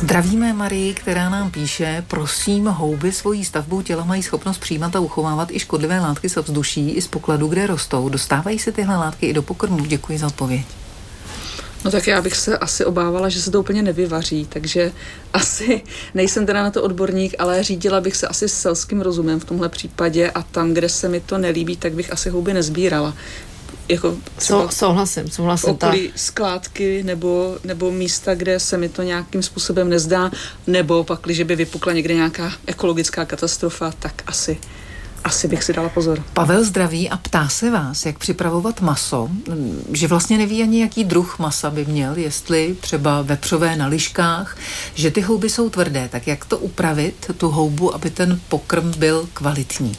Zdravíme Marii, která nám píše: prosím, houby svojí stavbou těla mají schopnost přijímat a uchovávat i škodlivé látky z ovzduší, i z pokladu, kde rostou. Dostávají se tyhle látky i do pokrmu? Děkuji za odpověď. No tak já bych se asi obávala, že se to úplně nevyvaří, takže asi nejsem teda na to odborník, ale řídila bych se asi s selským rozumem v tomhle případě a tam, kde se mi to nelíbí, tak bych asi houby nezbírala. Jako souhlasím. V okolí skládky nebo místa, kde se mi to nějakým způsobem nezdá, nebo pak, když by vypukla někde nějaká ekologická katastrofa, tak asi bych si dala pozor. Pavel zdraví a ptá se vás, jak připravovat maso, že vlastně neví ani, jaký druh masa by měl, jestli třeba vepřové na liškách, že ty houby jsou tvrdé, tak jak to upravit, tu houbu, aby ten pokrm byl kvalitní?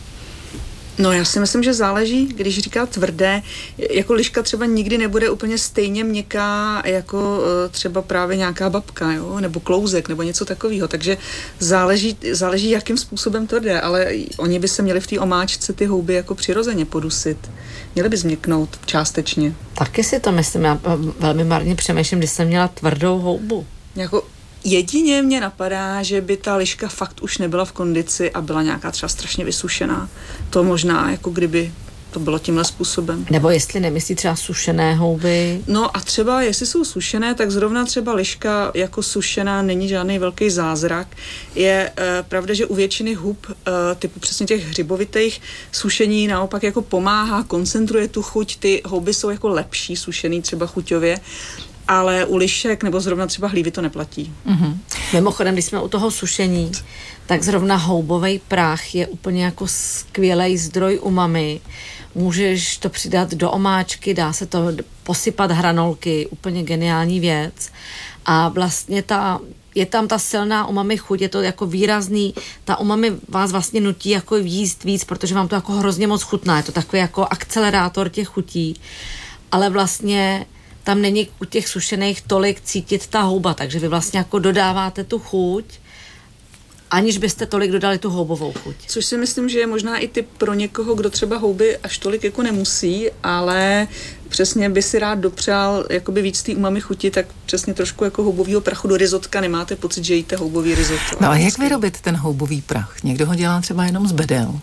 No já si myslím, že záleží, když říká tvrdé, jako liška třeba nikdy nebude úplně stejně měkká jako třeba právě nějaká babka, jo? Nebo klouzek, nebo něco takového, takže záleží jakým způsobem tvrdé, ale oni by se měli v té omáčce ty houby jako přirozeně podusit. Měly by změknout částečně. Taky si to myslím, já velmi marně přemýšlím, když jsem měla tvrdou houbu. Jako jedině mě napadá, že by ta liška fakt už nebyla v kondici a byla nějaká třeba strašně vysušená. To možná, jako kdyby to bylo tímhle způsobem. Nebo jestli nemyslí třeba sušené houby. No a třeba, jestli jsou sušené, tak zrovna třeba liška jako sušená není žádný velký zázrak. Je pravda, že u většiny hub, typu přesně těch hřibovitých, sušení naopak jako pomáhá, koncentruje tu chuť, ty houby jsou jako lepší sušený třeba chuťově, ale u lišek nebo zrovna třeba hlívy to neplatí. Mm-hmm. Mimochodem, když jsme u toho sušení, tak zrovna houbový prach je úplně jako skvělý zdroj umami. Můžeš to přidat do omáčky, dá se to posypat hranolky, úplně geniální věc. A vlastně je tam ta silná umami chuť, je to jako výrazný, ta umami vás vlastně nutí jako jíst víc, protože vám to jako hrozně moc chutná, je to takový jako akcelerátor těch chutí, ale vlastně tam není u těch sušených tolik cítit ta houba, takže vy vlastně jako dodáváte tu chuť, aniž byste tolik dodali tu houbovou chuť. Což si myslím, že je možná i typ pro někoho, kdo třeba houby až tolik jako nemusí, ale přesně by si rád dopřál jakoby víc té umami chuti, tak přesně trošku jako houbovýho prachu do rizotka, nemáte pocit, že jíte houbový risotto. No a jak vyrobit ten houbový prach? Někdo ho dělá třeba jenom z bedel.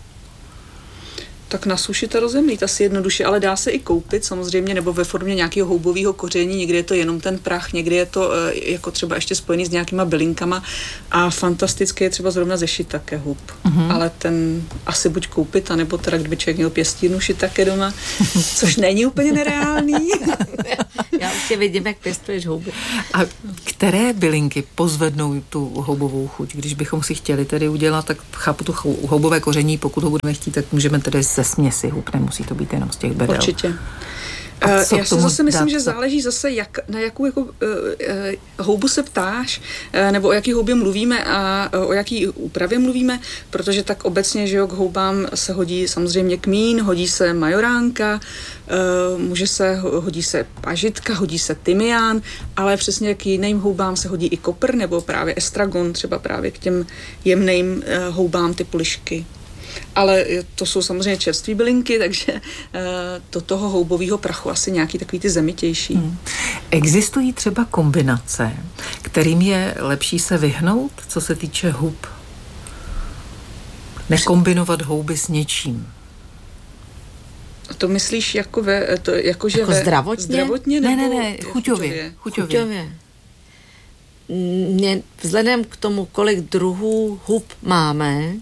Tak nasušit a rozemlít asi jednoduše, ale dá se i koupit samozřejmě, nebo ve formě nějakého houbového koření, někdy je to jenom ten prach, někdy je to jako třeba ještě spojený s nějakýma bylinkama a fantastické je třeba zrovna ze shiitake hub. Mm-hmm. Ale ten asi buď koupit, anebo teda kdyby člověk měl pěstírnu shiitake doma, což není úplně nereálný. Já už tě vidím, jak pěstuješ houby. A které bylinky pozvednou tu houbovou chuť? Když bychom si chtěli tedy udělat, tak chápu tu houbové koření, pokud ho budeme chtít, tak můžeme tedy ze směsi hub, nemusí to být jenom z těch bedel. Určitě. Já si zase myslím, že záleží zase, na jakou jako, houbu se ptáš, nebo o jaký houbě mluvíme a o jaký úpravě mluvíme, protože tak obecně, že jo, k houbám se hodí samozřejmě kmín, hodí se majoránka, hodí se pažitka, hodí se tymián, ale přesně k jiným houbám se hodí i kopr, nebo právě estragon, třeba právě k těm jemným houbám typu lišky. Ale to jsou samozřejmě čerstvé bylinky, takže do toho houbového prachu asi nějaký takový ty zemitější. Existují třeba kombinace, kterým je lepší se vyhnout, co se týče hub? Nekombinovat houby s něčím. To myslíš jako zdravotně? Ne, chuťově. Vzhledem k tomu, kolik druhů hub máme,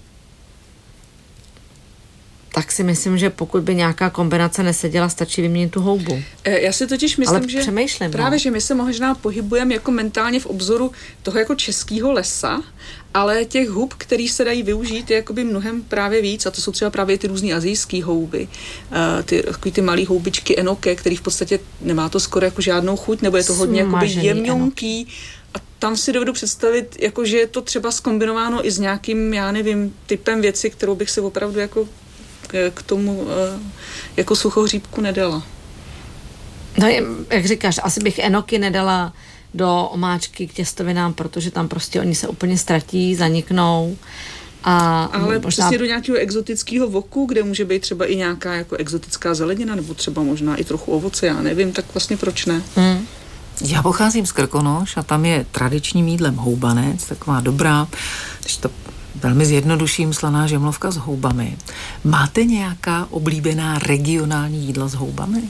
tak si myslím, že pokud by nějaká kombinace neseděla, stačí vyměnit tu houbu. Já si totiž myslím, že právě, no. že my se možná pohybujeme jako mentálně v obzoru toho jako českého lesa, ale těch hub, který se dají využít, je jakoby mnohem právě víc a to jsou třeba právě ty různý asijský houby, ty malý houbičky enoke, který v podstatě nemá to skoro jako žádnou chuť, nebo je to hodně jakoby jemňonký. A tam si dovedu představit, jako, že je to třeba zkombinováno i s nějakým, já nevím, typem věci, kterou bych si opravdu jako k tomu jako suchohříbku nedala. No, jak říkáš, asi bych enoky nedala do omáčky k těstovinám, protože tam prostě oni se úplně ztratí, zaniknou. Ale přesně do nějakého exotického voku, kde může být třeba i nějaká jako exotická zelenina, nebo třeba možná i trochu ovoce, já nevím, tak vlastně proč ne? Já pocházím z Krkonoš a tam je tradičním jídlem houbanec, taková dobrá, když to velmi zjednoduším, slaná žemlovka s houbami. Máte nějaká oblíbená regionální jídla s houbami?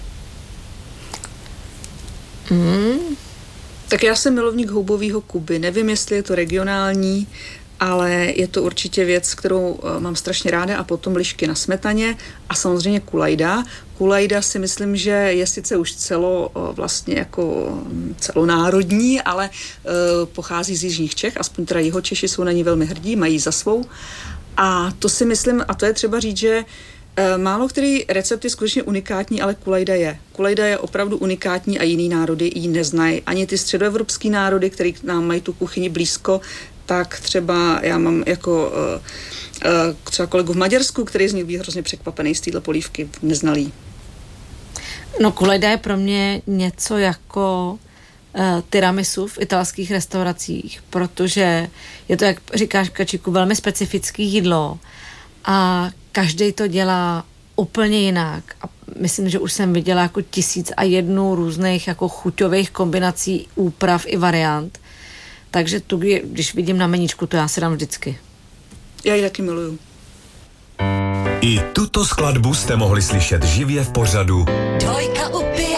Tak já jsem milovník houbového Kuby. Nevím, jestli je to regionální, ale je to určitě věc, kterou mám strašně ráda, a potom lišky na smetaně a samozřejmě kulajda. Kulajda si myslím, že je sice už vlastně jako celonárodní, ale pochází z jižních Čech, aspoň teda Jihočeši jsou na ní velmi hrdí, mají za svou. A to si myslím, a to je třeba říct, že málo který recept je skutečně unikátní, ale kulajda je. Kulajda je opravdu unikátní a jiný národy ji neznají. Ani ty středoevropský národy, který k nám mají tu kuchyni blízko, tak třeba já mám jako třeba kolegu v Maďarsku, který z nich byl hrozně překvapený z téhle polívky, neznalý. No kulajda je pro mě něco jako tiramisu v italských restauracích, protože je to, jak říkáš, Kačíku, velmi specifické jídlo a každý to dělá úplně jinak. A myslím, že už jsem viděla jako 1001 různých jako chuťových kombinací, úprav i variant. Takže tu, když vidím na meníčku, to já si dám vždycky. Já ji taky miluju. I tuto skladbu jste mohli slyšet živě v pořadu Dvojka u piva.